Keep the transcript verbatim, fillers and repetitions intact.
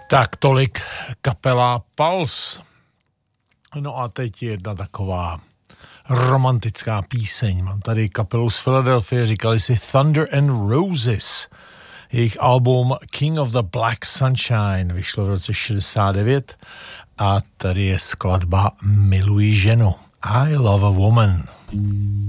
Tak tolik kapela Pulse. No a teď jedna taková romantická píseň. Mám tady kapelu z Filadelfie, říkali si Thunder and Roses. Jejich album King of the Black Sunshine vyšlo v roce šedesát devět a tady je skladba Miluji ženu. I Love a Woman.